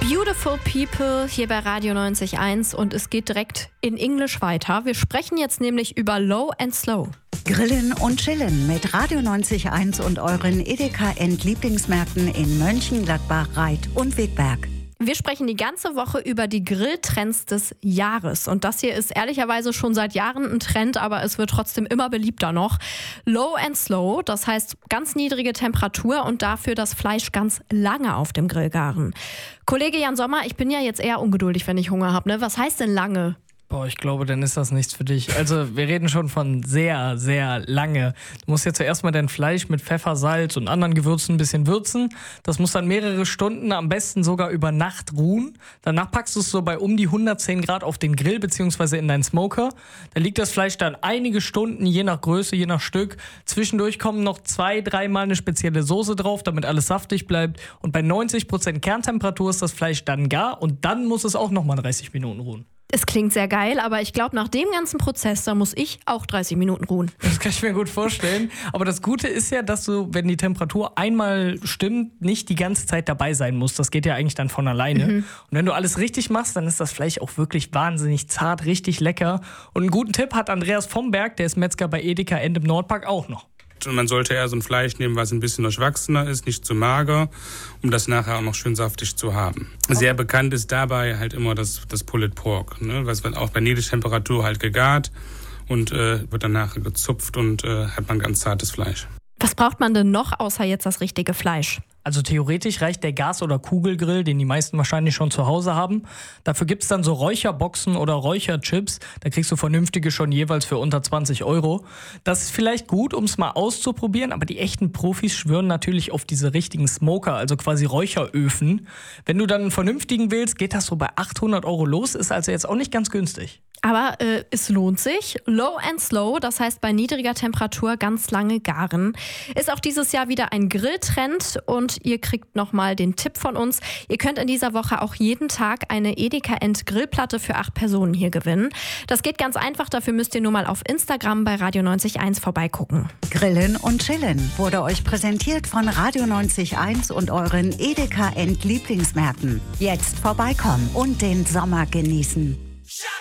Beautiful People hier bei Radio 90.1 und es geht direkt in Englisch weiter. Wir sprechen jetzt nämlich über Low and Slow. Grillen und Chillen mit Radio 90.1 und euren Edeka Lieblingsmärkten in Mönchengladbach, Reit und Wegberg. Wir sprechen die ganze Woche über die Grilltrends des Jahres. Und das hier ist ehrlicherweise schon seit Jahren ein Trend, aber es wird trotzdem immer beliebter noch. Low and Slow, das heißt ganz niedrige Temperatur und dafür das Fleisch ganz lange auf dem Grill garen. Kollege Jan Sommer, ich bin ja jetzt eher ungeduldig, wenn ich Hunger habe, ne? Was heißt denn lange? Boah, ich glaube, dann ist das nichts für dich. Also wir reden schon von sehr, sehr lange. Du musst ja zuerst mal dein Fleisch mit Pfeffer, Salz und anderen Gewürzen ein bisschen würzen. Das muss dann mehrere Stunden, am besten sogar über Nacht ruhen. Danach packst du es so bei um die 110 Grad auf den Grill bzw. in deinen Smoker. Da liegt das Fleisch dann einige Stunden, je nach Größe, je nach Stück. Zwischendurch kommen noch 2-3 Mal eine spezielle Soße drauf, damit alles saftig bleibt. Und bei 90% Kerntemperatur ist das Fleisch dann gar und dann muss es auch nochmal 30 Minuten ruhen. Es klingt sehr geil, aber ich glaube, nach dem ganzen Prozess, da muss ich auch 30 Minuten ruhen. Das kann ich mir gut vorstellen. Aber das Gute ist ja, dass du, wenn die Temperatur einmal stimmt, nicht die ganze Zeit dabei sein musst. Das geht ja eigentlich dann von alleine. Und wenn du alles richtig machst, dann ist das Fleisch auch wirklich wahnsinnig zart, richtig lecker. Und einen guten Tipp hat Andreas vom Berg, der ist Metzger bei Edeka im Nordpark, auch noch. Und man sollte eher so ein Fleisch nehmen, was ein bisschen durchwachsener ist, nicht zu mager, um das nachher auch noch schön saftig zu haben. Sehr bekannt ist dabei halt immer das Pulled Pork, ne? Was wird auch bei Niedrigtemperatur halt gegart und wird dann nachher gezupft und hat man ganz zartes Fleisch. Was braucht man denn noch, außer jetzt das richtige Fleisch? Also theoretisch reicht der Gas- oder Kugelgrill, den die meisten wahrscheinlich schon zu Hause haben. Dafür gibt's dann so Räucherboxen oder Räucherchips. Da kriegst du vernünftige schon jeweils für unter 20 €. Das ist vielleicht gut, um es mal auszuprobieren, aber die echten Profis schwören natürlich auf diese richtigen Smoker, also quasi Räucheröfen. Wenn du dann einen vernünftigen willst, geht das so bei 800 € los, ist also jetzt auch nicht ganz günstig. Aber es lohnt sich. Low and Slow, das heißt bei niedriger Temperatur ganz lange garen. Ist auch dieses Jahr wieder ein Grilltrend und ihr kriegt nochmal den Tipp von uns. Ihr könnt in dieser Woche auch jeden Tag eine Edeka Grillplatte für 8 Personen hier gewinnen. Das geht ganz einfach, dafür müsst ihr nur mal auf Instagram bei Radio 90.1 vorbeigucken. Grillen und Chillen wurde euch präsentiert von Radio 90.1 und euren Edeka Lieblingsmärkten. Jetzt vorbeikommen und den Sommer genießen.